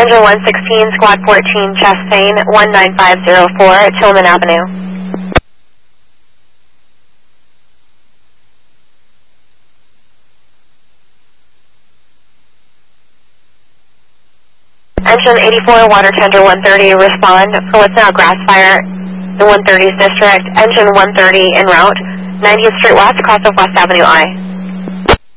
Engine 116, Squad 14, Chastain, 19504, Tillman Avenue. Engine 84, Water Tender 130, respond for what's now grass fire, the 130s district. Engine 130 en route, 90th Street West, cross of West Avenue I.